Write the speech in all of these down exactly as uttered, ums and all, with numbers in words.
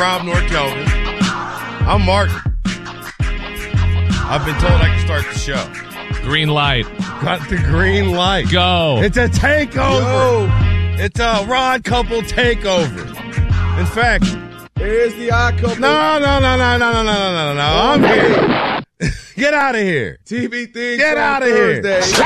Rob nor Kelvin. I'm Martin. I've been told I can start the show. Green light. Got the green light. Go. It's a takeover. Yo. It's a Rod Couple takeover. In fact, here's the odd couple. No, no, no, no, no, no, no, no, no, no. I'm here. Get out of here. T V thing. Get out of here.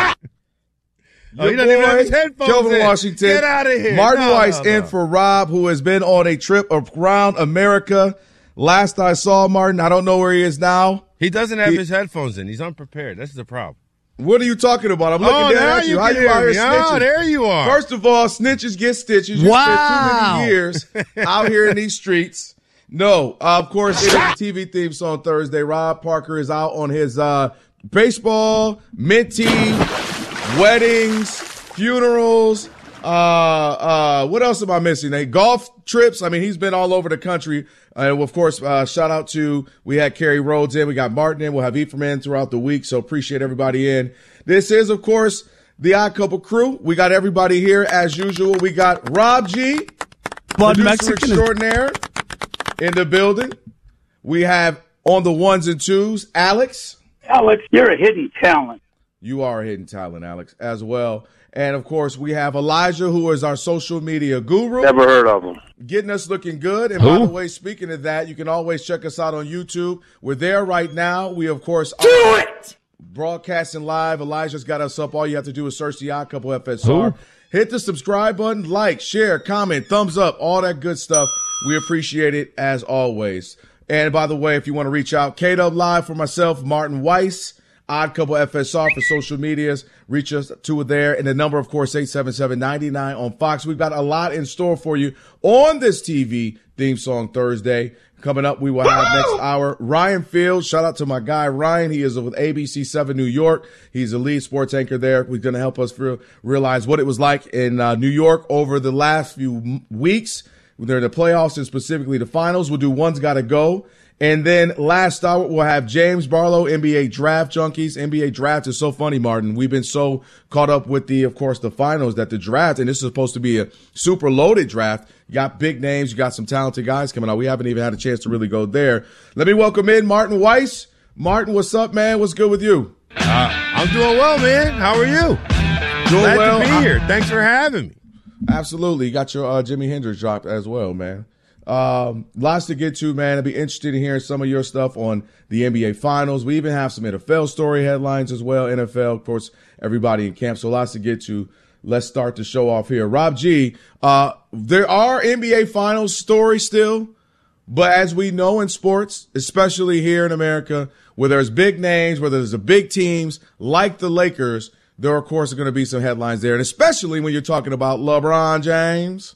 Oh, he doesn't even have his headphones Kelvin in. Washington. Get out of here. Martin no, Weiss no, no. in for Rob, who has been on a trip around America. Last I saw Martin, I don't know where he is now. He doesn't have he, his headphones in. He's unprepared. That's the problem. What are you talking about? I'm looking oh, down at you. you How you out here snitching? Oh, there you are. First of all, snitches get stitches. You wow. spent too many years out here in these streets. No, uh, of course, it is a T V theme song Thursday. Rob Parker is out on his uh, baseball, minty, weddings, funerals. Uh, uh, what else am I missing? A golf trips. I mean, he's been all over the country. Uh, of course, uh, shout out to, we had Kerry Rhodes in, we got Martin in, we'll have Ephraim in throughout the week. So appreciate everybody in. This is, of course, the Odd Couple crew. We got everybody here as usual. We got Rob G, Blood producer Mexican extraordinaire in the building. We have on the ones and twos, Alex. Alex, you're a hidden talent. You are a hidden talent, Alex, as well. And, of course, we have Elijah, who is our social media guru. Never heard of him. Getting us looking good. And, who? by the way, speaking of that, you can always check us out on YouTube. We're there right now. We, of course, Do are it! broadcasting live. Elijah's got us up. All you have to do is search the Odd Couple F S R. Who? Hit the subscribe button, like, share, comment, thumbs up, all that good stuff. We appreciate it, as always. And, by the way, if you want to reach out, K-Dub Live for myself, Martin Weiss. Odd Couple F S R for social medias. Reach us to it there. And the number, of course, eight seven seven, nine nine on Fox. We've got a lot in store for you on this T V theme song Thursday. Coming up, we will have next hour Ryan Fields. Shout out to my guy, Ryan. He is with A B C seven New York. He's a lead sports anchor there. He's going to help us feel, realize what it was like in uh, New York over the last few m- weeks. They're in the playoffs and specifically the finals. We'll do One's Gotta Go. And then last hour, we'll have James Barlow, N B A Draft Junkies. N B A Draft is so funny, Martin. We've been so caught up with the, of course, the finals that the draft, and this is supposed to be a super loaded draft. You got big names. You got some talented guys coming out. We haven't even had a chance to really go there. Let me welcome in Martin Weiss. Martin, what's up, man? What's good with you? Uh, I'm doing well, man. How are you? Doing Glad well. to be I- here. Thanks for having me. Absolutely. You got your uh, Jimi Hendrix drop as well, man. Um, lots to get to, man. I'd be interested in hearing some of your stuff on the N B A Finals. We even have some N F L story headlines as well. N F L, of course, everybody in camp. So lots to get to. Let's start the show off here. Rob G, uh, there are N B A Finals stories still, but as we know in sports, especially here in America, where there's big names, where there's a big teams like the Lakers, there, of course, are going to be some headlines there. And especially when you're talking about LeBron James.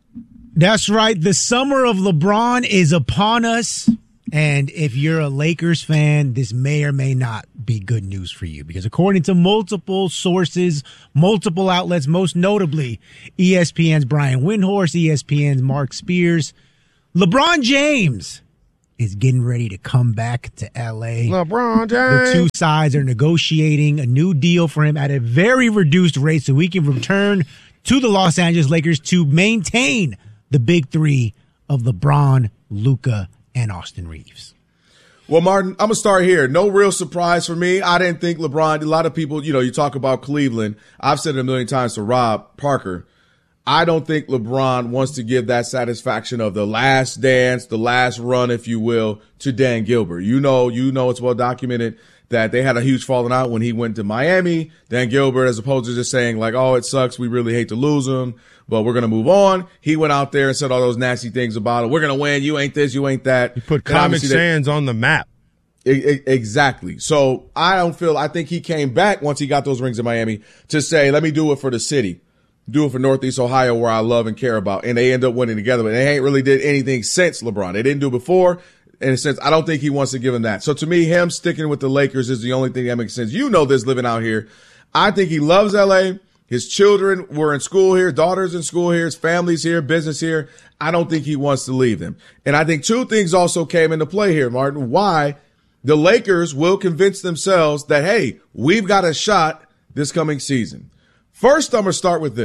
That's right. The summer of LeBron is upon us. And if you're a Lakers fan, this may or may not be good news for you, because according to multiple sources, multiple outlets, most notably E S P N's Brian Windhorst, E S P N's Mark Spears, LeBron James is getting ready to come back to L A. LeBron James. The two sides are negotiating a new deal for him at a very reduced rate so he can return to the Los Angeles Lakers to maintain the big three of LeBron, Luka, and Austin Reeves. Well, Martin, I'm going to start here. No real surprise for me. I didn't think LeBron, a lot of people, you know, you talk about Cleveland. I've said it a million times to Rob Parker. I don't think LeBron wants to give that satisfaction of the last dance, the last run, if you will, to Dan Gilbert. You know, you know, it's well documented that they had a huge falling out when he went to Miami. Dan Gilbert, as opposed to just saying like, oh, it sucks, we really hate to lose him, but we're going to move on. He went out there and said all those nasty things about it. We're going to win. You ain't this, you ain't that. He put And Comic obviously they- Sans on the map. I- I- Exactly. So I don't feel, I think he came back once he got those rings in Miami to say, let me do it for the city, do it for Northeast Ohio, where I love and care about. And they end up winning together, but they ain't really did anything since LeBron. They didn't do it before. In a sense, I don't think he wants to give him that. So to me, him sticking with the Lakers is the only thing that makes sense. You know this living out here. I think he loves L A. His children were in school here, daughters in school here, his family's here, business here. I don't think he wants to leave them. And I think two things also came into play here, Martin. Why the Lakers will convince themselves that, hey, we've got a shot this coming season. First, I'm going to start with this.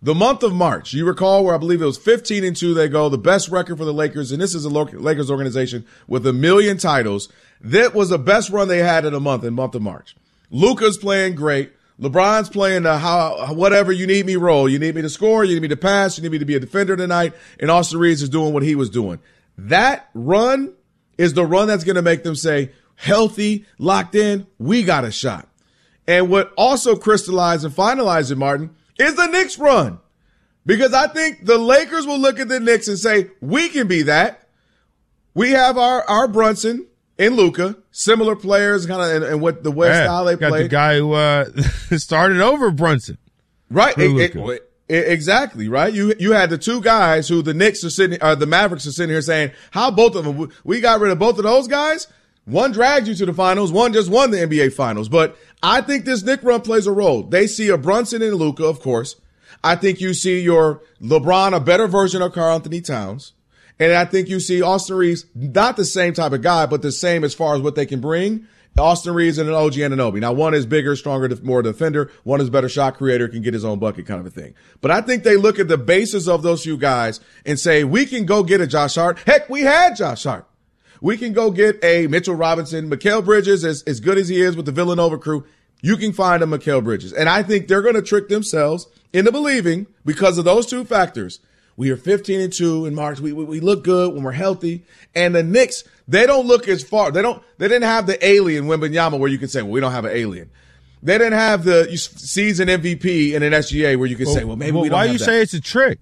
The month of March, you recall where I believe it was fifteen and two they go, the best record for the Lakers, and this is a Lakers organization with a million titles. That was the best run they had in a month, in month of March. Luka's playing great. LeBron's playing the how, whatever you need me role. You need me to score, you need me to pass, you need me to be a defender tonight, and Austin Reeves is doing what he was doing. That run is the run that's going to make them say, healthy, locked in, we got a shot. And what also crystallized and finalized it, Martin, is the Knicks run. Because I think the Lakers will look at the Knicks and say, we can be that. We have our, our Brunson and Luka, similar players, kind of, and, and what the way yeah, style they got play. The guy who uh, started over Brunson. Right. It, it, it, exactly. Right. You, you had the two guys who the Knicks are sitting, or the Mavericks are sitting here saying, how both of them, we got rid of both of those guys. One dragged you to the finals. One just won the N B A finals. But I think this Knick run plays a role. They see a Brunson and Luka, of course. I think you see your LeBron, a better version of Karl Anthony Towns. And I think you see Austin Reeves, not the same type of guy, but the same as far as what they can bring. Austin Reeves and an O G Anunoby. Now, one is bigger, stronger, more defender. One is better shot creator, can get his own bucket kind of a thing. But I think they look at the basis of those few guys and say, we can go get a Josh Hart. Heck, we had Josh Hart. We can go get a Mitchell Robinson. Mikal Bridges, as, as good as he is with the Villanova crew, you can find a Mikal Bridges. And I think they're going to trick themselves into believing, because of those two factors, we are fifteen and two in March. We, we we look good when we're healthy. And the Knicks, they don't look as far. They don't. They didn't have the alien Wembanyama where you can say, well, we don't have an alien. They didn't have the season M V P in an S G A where you can well, say, well, maybe well, we don't why have you that. Say it's a trick?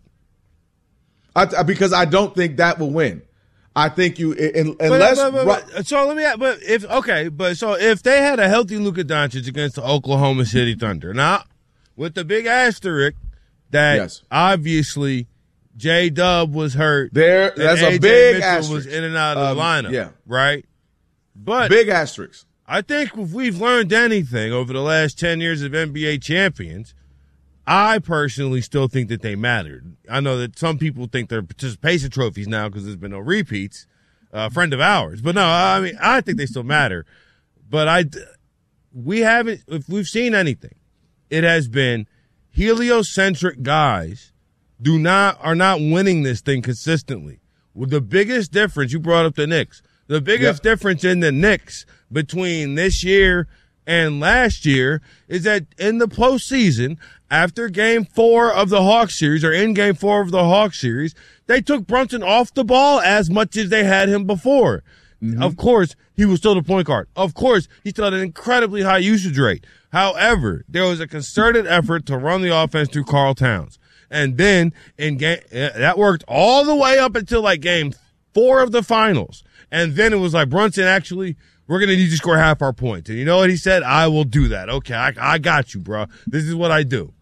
I, because I don't think that will win. I think you in, unless. But, but, but, but, so let me. But if okay, but so if they had a healthy Luka Doncic against the Oklahoma City Thunder, now with the big asterisk that yes. obviously J Dub was hurt. There, that's a big asterisk. Was in and out of the um, lineup. Yeah, right. But big asterisk. I think if we've learned anything over the last ten years of N B A champions, I personally still think that they mattered. I know that some people think they're participation trophies now because there's been no repeats. A uh, friend of ours, but no, I mean I think they still matter. But I, we haven't. If we've seen anything, it has been heliocentric guys do not are not winning this thing consistently. Well, the biggest difference, you brought up the Knicks. The biggest yep. difference in the Knicks between this year and last year is that in the postseason, after game four of the Hawks series, or in game four of the Hawks series, they took Brunson off the ball as much as they had him before. Mm-hmm. Of course, he was still the point guard. Of course, he still had an incredibly high usage rate. However, there was a concerted effort to run the offense through Karl Towns. And then in game, that worked all the way up until like game four of the finals. And then it was like, Brunson, actually, we're going to need you to score half our points. And you know what he said? I will do that. Okay, I, I got you, bro. This is what I do.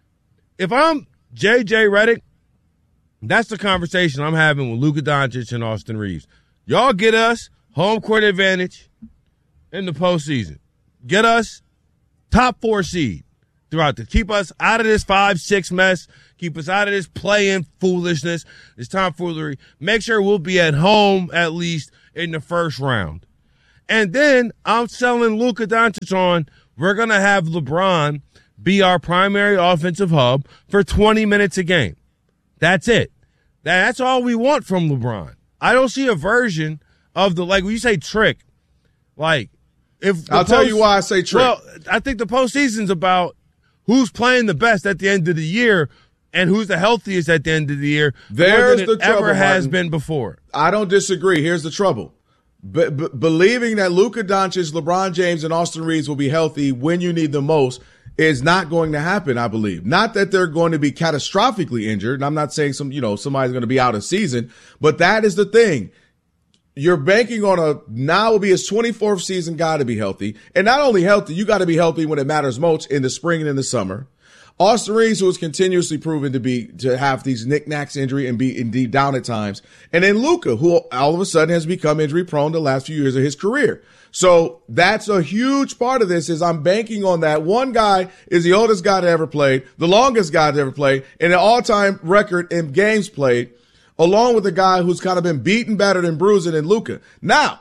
If I'm J J Redick, that's the conversation I'm having with Luka Doncic and Austin Reeves. Y'all get us home court advantage in the postseason. Get us top four seed throughout the. Keep us out of this five six mess. Keep us out of this play-in foolishness, this tomfoolery. Make sure we'll be at home at least in the first round. And then I'm selling Luka Doncic on, we're going to have LeBron be our primary offensive hub for twenty minutes a game. That's it. That's all we want from LeBron. I don't see a version of the, like when you say trick, like if I'll post, tell you why I say trick. Well, I think the postseason's about who's playing the best at the end of the year and who's the healthiest at the end of the year. There's the it trouble, ever has Martin. been before. I don't disagree. Here's the trouble. Be- be- believing that Luka Doncic, LeBron James, and Austin Reeves will be healthy when you need them most is not going to happen, I believe. Not that they're going to be catastrophically injured. And I'm not saying some, you know, somebody's going to be out of season, but that is the thing. You're banking on a now will be his twenty-fourth season guy to be healthy. And not only healthy, you got to be healthy when it matters most in the spring and in the summer. Austin Reeves, who has continuously proven to be to have these knickknacks injury and be indeed down at times. And then Luka, who all of a sudden has become injury prone the last few years of his career. So that's a huge part of this is I'm banking on that. One guy is the oldest guy to ever played, the longest guy to ever played, and an all-time record in games played, along with a guy who's kind of been beaten, battered, and bruised in Luka. Now,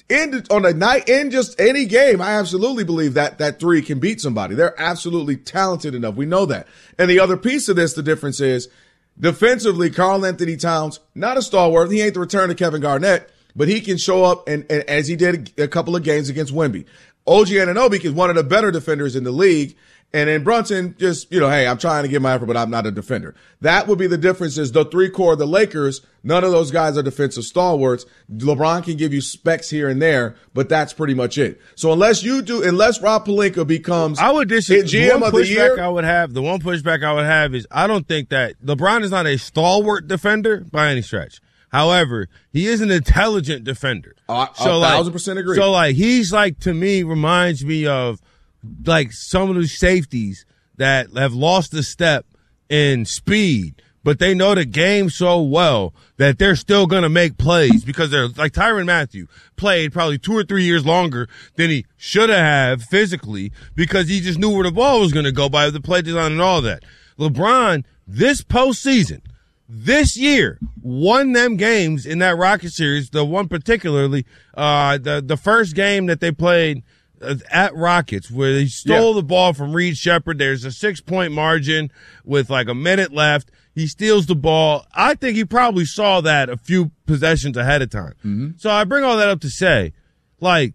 in on a night in just any game, I absolutely believe that that three can beat somebody. They're absolutely talented enough. We know that. And the other piece of this, the difference is defensively, Karl Anthony Towns, not a stalwart. He ain't the return of Kevin Garnett, but he can show up and, and as he did a couple of games against Wemby. O G Anunoby is one of the better defenders in the league. And then Brunson just, you know, hey, I'm trying to get my effort, but I'm not a defender. That would be the difference is the three core of the Lakers, none of those guys are defensive stalwarts. LeBron can give you specs here and there, but that's pretty much it. So unless you do, unless Rob Pelinka becomes I would disagree. G M one of the year. pushback I would have, the one pushback I would have is I don't think that LeBron is not a stalwart defender by any stretch. However, he is an intelligent defender. Uh, so a like, thousand percent agree. So like, he's like, to me, reminds me of like some of those safeties that have lost a step in speed, but they know the game so well that they're still going to make plays because they're like Tyrann Mathieu played probably two or three years longer than he should have physically because he just knew where the ball was going to go by the play design and all that. LeBron, this postseason, this year, won them games in that Rocket series, the one particularly, uh, the, the first game that they played at Rockets where they stole yeah. the ball from Reed Shepherd. There's a six point margin with like a minute left. He steals the ball. I think he probably saw that a few possessions ahead of time. Mm-hmm. So I bring all that up to say, like,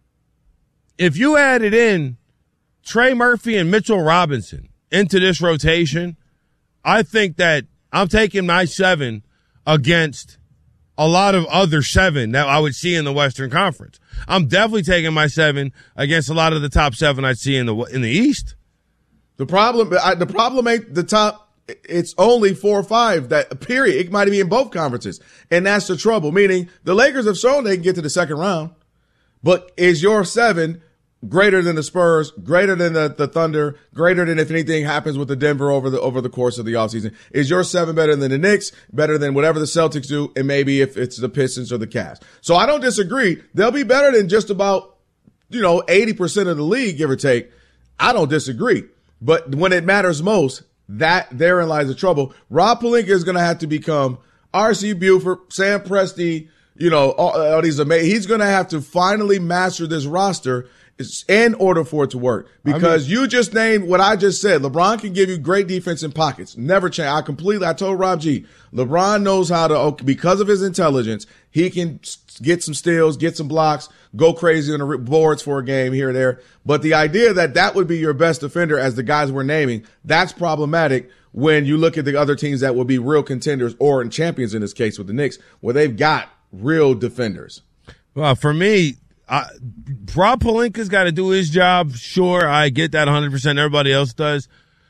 if you added in Trey Murphy and Mitchell Robinson into this rotation, I think that I'm taking my seven against a lot of other seven that I would see in the Western Conference. I'm definitely taking my seven against a lot of the top seven I'd see in the in the East. The problem, I, the problem ain't the top. It's only four or five that period. It might be in both conferences, and that's the trouble. Meaning the Lakers have shown they can get to the second round, but is your seven greater than the Spurs, greater than the, the Thunder, greater than if anything happens with the Denver over the over the course of the offseason? Is your seven better than the Knicks, better than whatever the Celtics do, and maybe if it's the Pistons or the Cavs? So I don't disagree. They'll be better than just about, you know, eighty percent of the league, give or take. I don't disagree. But when it matters most, that therein lies the trouble. Rob Pelinka is going to have to become R C Buford, Sam Presti, you know, all, all these amazing. He's going to have to finally master this roster in order for it to work, because I mean, you just named what I just said. LeBron can give you great defense in pockets. Never change. I completely, I told Rob G, LeBron knows how to, because of his intelligence, he can get some steals, get some blocks, go crazy on the boards for a game here or there. But the idea that that would be your best defender as the guys we're naming, that's problematic when you look at the other teams that will be real contenders or champions in this case with the Knicks, where they've got real defenders. Well, for me, I, Rob Pelinka's got to do his job. Sure, I get that one hundred percent. Everybody else does.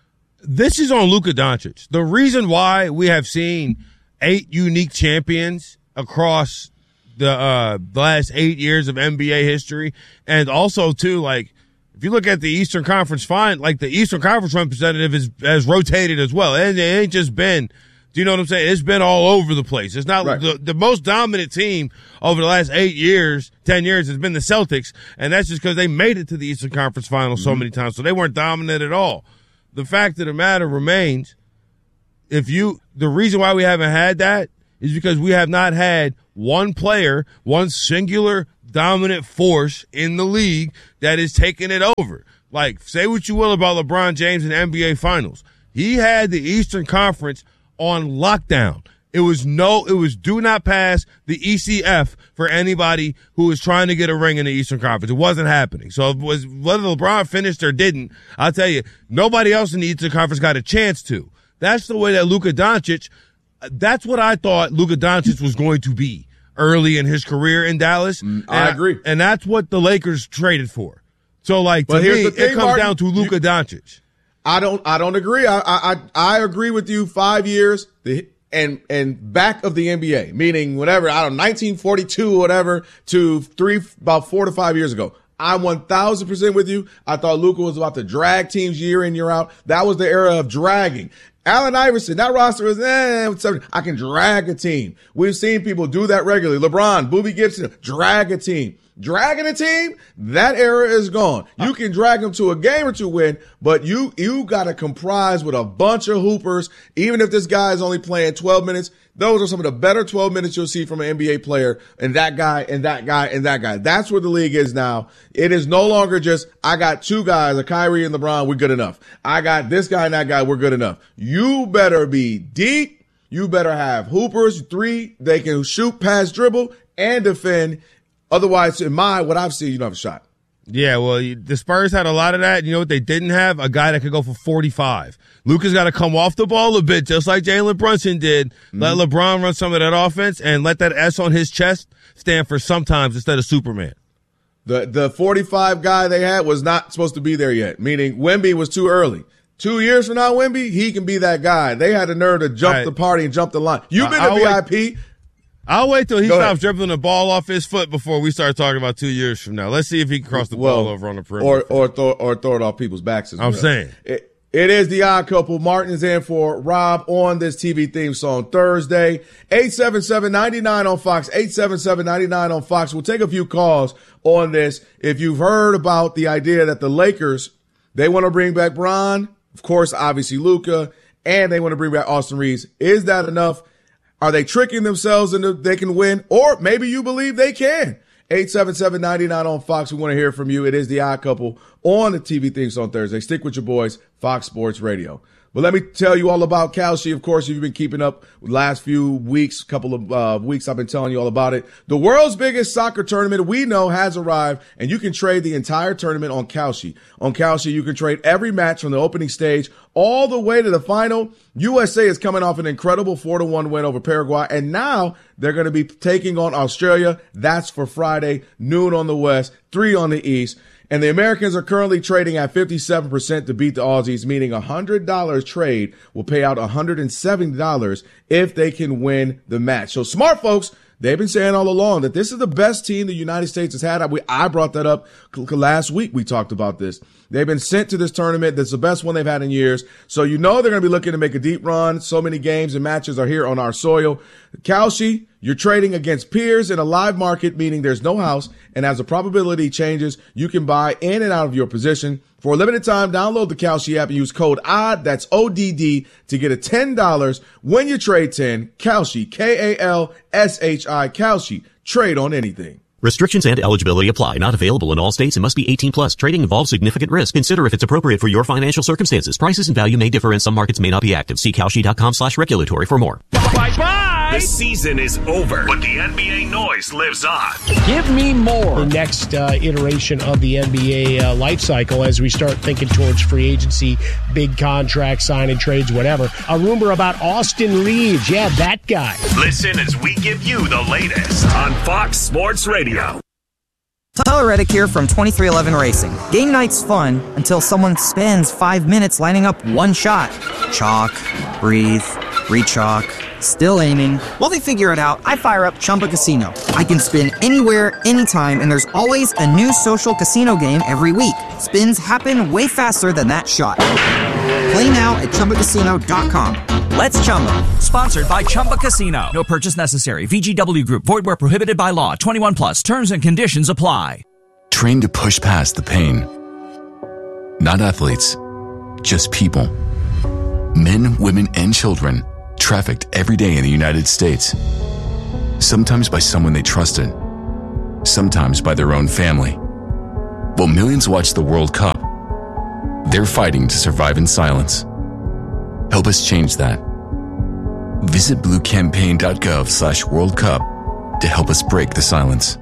This is on Luka Doncic. The reason why we have seen eight unique champions across the, uh, the last eight years of N B A history, and also, too, like, if you look at the Eastern Conference fine, like the Eastern Conference representative is, has rotated as well. And it ain't just been, do you know what I'm saying? It's been all over the place. It's not right. the, the most dominant team over the last eight years, ten years has been the Celtics. And that's just because they made it to the Eastern Conference Finals mm-hmm. so many times. So they weren't dominant at all. The fact of the matter remains, if you, the reason why we haven't had that is because we have not had one player, one singular dominant force in the league that is taking it over. Like, say what you will about LeBron James in the N B A Finals. He had the Eastern Conference on lockdown. It was no, it was do not pass the E C F for anybody who was trying to get a ring in the Eastern Conference. It wasn't happening. So it was, whether LeBron finished or didn't, I'll tell you, nobody else in the Eastern Conference got a chance to. That's the way that Luka Doncic, that's what I thought Luka Doncic was going to be early in his career in Dallas. Mm, I and, agree. And that's what the Lakers traded for. So like, to me, thing, it comes Martin, down to Luka Doncic. I don't, I don't agree. I, I, I agree with you. Five years the, and, and back of the N B A, meaning whatever, I don't know, nineteen forty-two or whatever to three, about four to five years ago. I'm one thousand percent with you. I thought Luka was about to drag teams year in, year out. That was the era of dragging. Allen Iverson, that roster is, eh, I can drag a team. We've seen people do that regularly. LeBron, Boobie Gibson, drag a team. Dragging a team, that era is gone. You can drag them to a game or two win, but you you got to comprise with a bunch of hoopers. Even if this guy is only playing twelve minutes, those are some of the better twelve minutes you'll see from an N B A player, and that guy and that guy and that guy. That's where the league is now. It is no longer just, I got two guys, a Kyrie and LeBron, we're good enough. I got this guy and that guy, we're good enough. You better be deep. You better have hoopers, three, they can shoot, pass, dribble, and defend. Otherwise, in my, what I've seen, you don't have a shot. Yeah, well, the Spurs had a lot of that. You know what they didn't have? A guy that could go for forty-five. Luka's got to come off the ball a bit, just like Jalen Brunson did. Mm-hmm. Let LeBron run some of that offense and let that S on his chest stand for sometimes instead of Superman. The the forty-five guy they had was not supposed to be there yet, meaning Wemby was too early. Two years from now, Wemby, he can be that guy. They had the nerve to jump right. the party and jump the line. You've been I'll to V I P. Wait. I'll wait till he Go stops ahead. dribbling the ball off his foot before we start talking about two years from now. Let's see if he can cross the well, ball over on the perimeter. Or or throw, or throw it off people's backs as well. I'm saying. It, it is the Odd Couple. Martin's in for Rob on this T V theme song Thursday. eight seven seven, nine nine on Fox. eight seven seven, nine nine on Fox. We'll take a few calls on this. If you've heard about the idea that the Lakers, they want to bring back Bron, of course, obviously Luka, and they want to bring back Austin Reeves. Is that enough? Are they tricking themselves into they can win? Or maybe you believe they can. eight seven seven, nine nine on Fox. We want to hear from you. It is the Odd Couple on the T V things on Thursday. Stick with your boys, Fox Sports Radio. But let me tell you all about Kalshi. Of course, if you've been keeping up with the last few weeks, couple of uh, weeks, I've been telling you all about it. The world's biggest soccer tournament we know has arrived, and you can trade the entire tournament on Kalshi. On Kalshi, you can trade every match from the opening stage all the way to the final. U S A is coming off an incredible four to one win over Paraguay, and now they're going to be taking on Australia. That's for Friday, noon on the West, three on the East. And the Americans are currently trading at fifty-seven percent to beat the Aussies, meaning a one hundred dollars trade will pay out one hundred seventy dollars if they can win the match. So smart folks, they've been saying all along that this is the best team the United States has had. I brought that up last week. We talked about this. They've been sent to this tournament. That's the best one they've had in years. So you know they're going to be looking to make a deep run. So many games and matches are here on our soil. Kalshi, you're trading against peers in a live market, meaning there's no house. And as the probability changes, you can buy in and out of your position. For a limited time, download the Kalshi app and use code ODD, that's O D D, to get a ten dollars when you trade ten. Kalshi, K A L S H I, Kalshi. Trade on anything. Restrictions and eligibility apply. Not available in all states and must be eighteen plus. Trading involves significant risk. Consider if it's appropriate for your financial circumstances. Prices and value may differ and some markets may not be active. See Kalshi.com slash regulatory for more. Bye-bye! The season is over, but the N B A noise lives on. Give me more. The next uh, iteration of the N B A uh, life cycle as we start thinking towards free agency, big contracts, signing trades, whatever. A rumor about Austin Reeves. Yeah, that guy. Listen as we give you the latest on Fox Sports Radio. Tyler Reddick here from twenty-three eleven Racing. Game night's fun until someone spends five minutes lining up one shot. Chalk, breathe, re-chalk, still aiming. While they figure it out, I fire up Chumba Casino. I can spin anywhere, anytime, and there's always a new social casino game every week. Spins happen way faster than that shot. Play now at Chumba Casino dot com. Let's Chumba. Sponsored by Chumba Casino. No purchase necessary. V G W Group. Void where prohibited by law. twenty-one plus. Terms and conditions apply. Train to push past the pain. Not athletes, just people. Men, women, and children trafficked every day in the United States. Sometimes by someone they trusted. Sometimes by their own family. While millions watch the World Cup, they're fighting to survive in silence. Help us change that. Visit bluecampaign.gov slash World Cup to help us break the silence.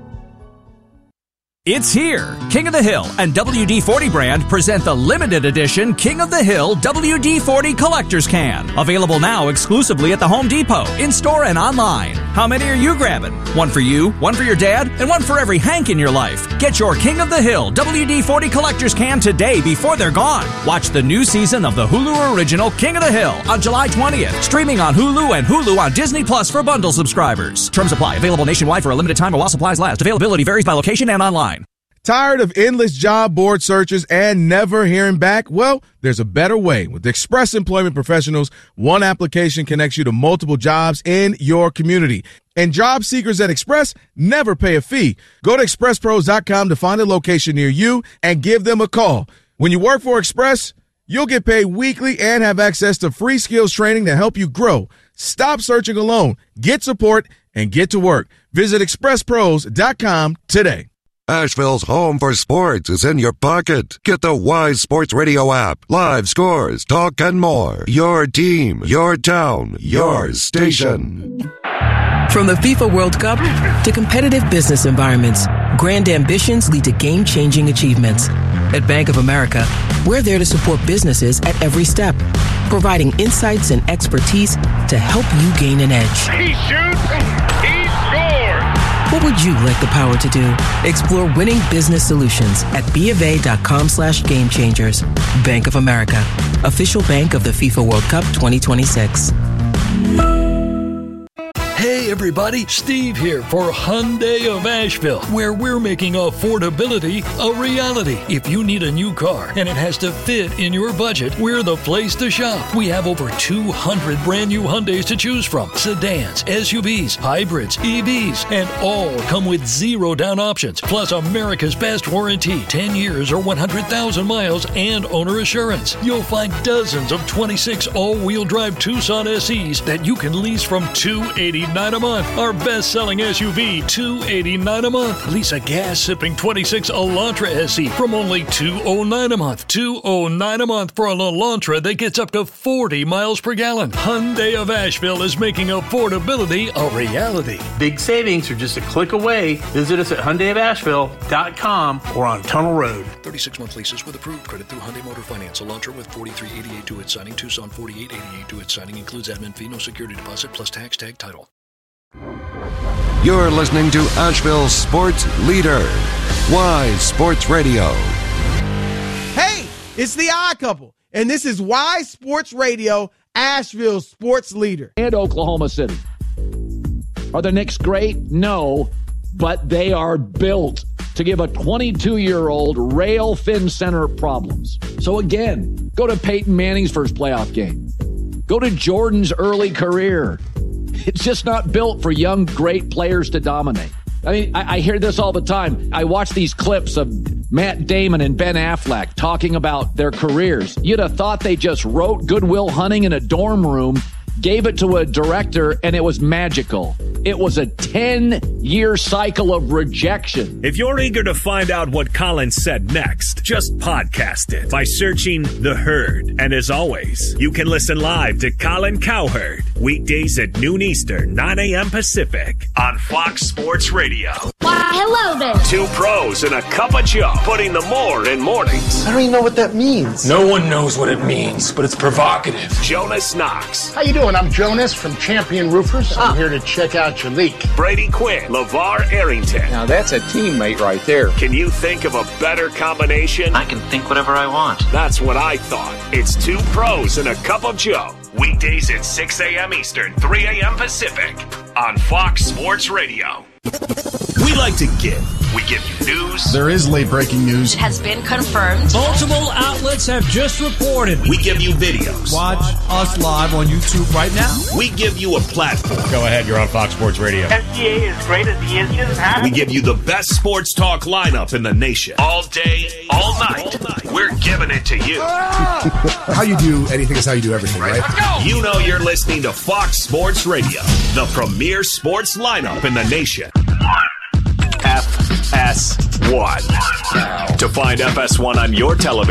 It's here. King of the Hill and W D forty brand present the limited edition King of the Hill W D forty Collector's Can. Available now exclusively at the Home Depot, in-store and online. How many are you grabbing? One for you, one for your dad, and one for every Hank in your life. Get your King of the Hill W D forty Collector's Can today before they're gone. Watch the new season of the Hulu original King of the Hill on July twentieth. Streaming on Hulu and Hulu on Disney Plus for bundle subscribers. Terms apply. Available nationwide for a limited time or while supplies last. Availability varies by location and online. Tired of endless job board searches and never hearing back? Well, there's a better way. With Express Employment Professionals, one application connects you to multiple jobs in your community. And job seekers at Express never pay a fee. Go to express pros dot com to find a location near you and give them a call. When you work for Express, you'll get paid weekly and have access to free skills training to help you grow. Stop searching alone. Get support and get to work. Visit express pros dot com today. Asheville's home for sports is in your pocket. Get the Wise Sports Radio app. Live scores, talk, and more. Your team, your town, your station. From the FIFA World Cup to competitive business environments, grand ambitions lead to game-changing achievements. At Bank of America, we're there to support businesses at every step, providing insights and expertise to help you gain an edge. He shoots, he scores! What would you like the power to do? Explore winning business solutions at BofA.com slash game changers. Bank of America, official bank of the FIFA World Cup twenty twenty-six. Hey everybody, Steve here for Hyundai of Asheville, where we're making affordability a reality. If you need a new car and it has to fit in your budget, we're the place to shop. We have over two hundred brand new Hyundais to choose from. Sedans, S U Vs, hybrids, E Vs, and all come with zero down options. Plus America's best warranty, ten years or one hundred thousand miles and owner assurance. You'll find dozens of twenty-six all-wheel drive Tucson S Es that you can lease from two hundred eighty-nine dollars a month. Our best-selling S U V, two hundred eighty-nine dollars a month. Lease a gas-sipping twenty-six Elantra S E from only two hundred nine dollars a month. two hundred nine dollars a month for an Elantra that gets up to forty miles per gallon. Hyundai of Asheville is making affordability a reality. Big savings are just a click away. Visit us at Hyundai of Asheville dot com or on Tunnel Road. thirty-six month leases with approved credit through Hyundai Motor Finance. Elantra with forty-three eighty-eight to its signing. Tucson forty-eight eighty-eight to its signing. Includes admin fee, no security deposit, plus tax tag title. You're listening to Asheville's sports leader, Wise Sports Radio. Hey, it's the Odd Couple, and this is Wise Sports Radio, Asheville's sports leader. And Oklahoma City. Are the Knicks great? No, but they are built to give a twenty-two-year-old rail fin center problems. So again, go to Peyton Manning's first playoff game. Go to Jordan's early career. It's just not built for young, great players to dominate. I mean, I, I hear this all the time. I watch these clips of Matt Damon and Ben Affleck talking about their careers. You'd have thought they just wrote Good Will Hunting in a dorm room, gave it to a director, and it was magical. It was a ten-year cycle of rejection. If you're eager to find out what Colin said next, just podcast it by searching The Herd. And as always, you can listen live to Colin Cowherd, weekdays at noon Eastern, nine a.m. Pacific, on Fox Sports Radio. Why, hello there. Two pros and a cup of Joe, putting the more in mornings. I don't even know what that means. No one knows what it means, but it's provocative. Jonas Knox. How you doing? I'm Jonas from Champion Roofers. I'm here to check out your leak. Brady Quinn, LeVar Arrington. Now that's a teammate right there. Can you think of a better combination? I can think whatever I want. That's what I thought. It's two pros and a cup of Joe. Weekdays at six a.m. Eastern, three a.m. Pacific, on Fox Sports Radio. We like to give. We give you news. There is late breaking news. It has been confirmed. Multiple outlets have just reported. We give you videos. Watch us live on YouTube right now. We give you a platform. Go ahead, you're on Fox Sports Radio. S B A is great as he is just happy. We give you the best sports talk lineup in the nation. All day, all night. All night. We're giving it to you. How you do anything is how you do everything, right? right? You know you're listening to Fox Sports Radio, the premier sports lineup in the nation. F S one. To find F S one on your television,